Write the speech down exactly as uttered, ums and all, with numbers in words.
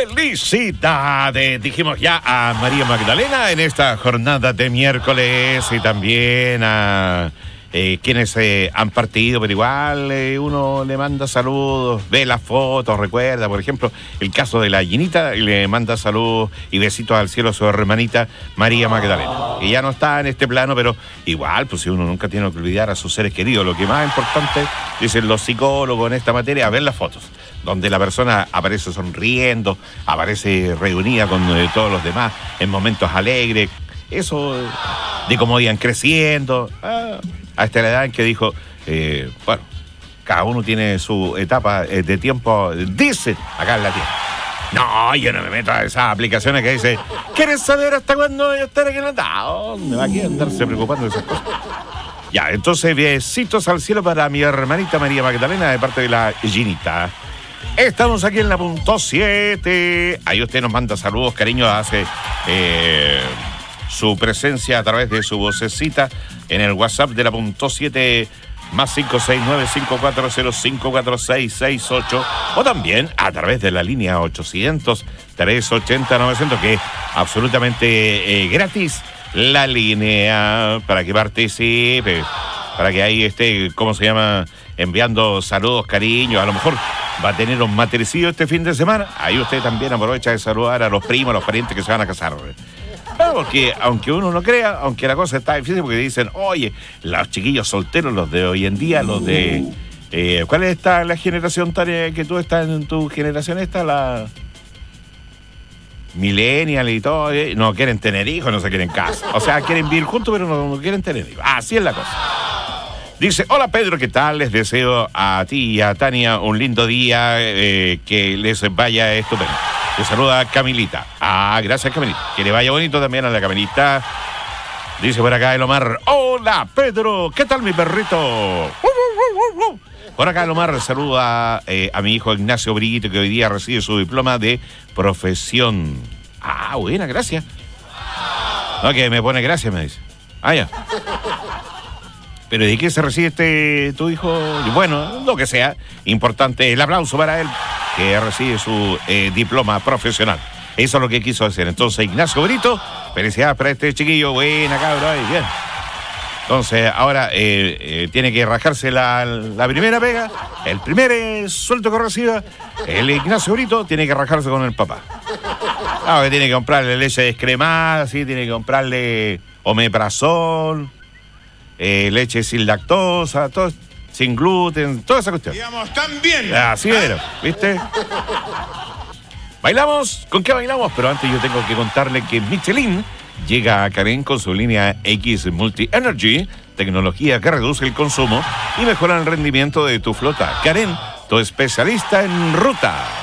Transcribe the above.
Felicidades, dijimos ya a María Magdalena en esta jornada de miércoles y también a eh, quienes eh, han partido, pero igual eh, uno le manda saludos, ve las fotos, recuerda, por ejemplo, el caso de la Ginita, y le manda saludos y besitos al cielo a su hermanita María Magdalena, que ya no está en este plano, pero igual, pues si uno nunca tiene que olvidar a sus seres queridos, lo que más importante, dicen los psicólogos en esta materia, a ver las fotos, donde la persona aparece sonriendo, aparece reunida con eh, todos los demás en momentos alegres, eso de cómo iban creciendo, ah, hasta la edad en que dijo, eh, bueno, cada uno tiene su etapa eh, de tiempo, dice acá en la tierra. No, yo no me meto a esas aplicaciones que dice, ¿quieres saber hasta cuándo voy a estar aquí en la tierra? ¿Dónde va aquí a andarse preocupando de esas cosas? Ya, entonces, besitos al cielo para mi hermanita María Magdalena de parte de la Ginita. Estamos aquí en la punto siete. Ahí usted nos manda saludos, cariño, hace eh, su presencia a través de su vocecita en el WhatsApp de la punto siete más cinco seis nueve cinco cuatro cero cinco cuatro seis seis ocho o también a través de la línea ochocientos tres ochenta novecientos, que es absolutamente eh, gratis la línea para que participe, para que ahí esté, ¿cómo se llama?, enviando saludos, cariño. A lo mejor va a tener un matricidio este fin de semana. Ahí usted también aprovecha de saludar a los primos, a los parientes que se van a casar. Porque aunque uno no crea, aunque la cosa está difícil, porque dicen, oye, los chiquillos solteros, los de hoy en día, los de... Eh, ¿Cuál es esta la generación, Tania, que tú estás en tu generación esta? La... millennial y todo, eh, no quieren tener hijos, no se quieren casar. O sea, quieren vivir juntos, pero no, no quieren tener hijos. Así es la cosa. Dice, hola Pedro, ¿qué tal? Les deseo a ti y a Tania un lindo día, eh, que les vaya estupendo. Les saluda Camilita. Ah, gracias Camilita. Que le vaya bonito también a la Camilita. Dice por acá el Omar, hola Pedro, ¿qué tal mi perrito? Por acá el Omar saluda eh, a mi hijo Ignacio Briguito, que hoy día recibe su diploma de profesión. Ah, buena, gracias. No, que me pone gracias, me dice. Ah, ya. ¿Pero de qué se recibe este tu hijo? Bueno, lo que sea. Importante el aplauso para él, que recibe su eh, diploma profesional. Eso es lo que quiso hacer. Entonces, Ignacio Brito, felicidades para este chiquillo. Buena, cabrón, ahí, bien. Entonces, ahora eh, eh, tiene que rajarse la, la primera pega, el primer eh, sueldo que reciba. El Ignacio Brito tiene que rajarse con el papá. Ah, que tiene que comprarle leche descremada, sí, tiene que comprarle omeprazol, eh, leche sin lactosa, todo, sin gluten, toda esa cuestión. Digamos, también. Así era, ¿viste? ¿Bailamos? ¿Con qué bailamos? Pero antes yo tengo que contarle que Michelin llega a Carén con su línea X Multi Energy, tecnología que reduce el consumo y mejora el rendimiento de tu flota. Carén, tu especialista en ruta.